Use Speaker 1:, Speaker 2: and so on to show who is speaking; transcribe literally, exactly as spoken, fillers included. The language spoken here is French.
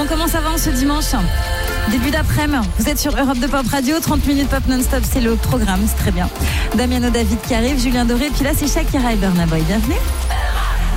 Speaker 1: Bon, comment ça va en ce dimanche ? Début d'après-midi, vous êtes sur Europe deux Pop Radio, trente minutes pop non-stop, c'est le programme, c'est très bien. Damiano David qui arrive, Julien Doré, puis là c'est Shakira et Burna Boy, bienvenue.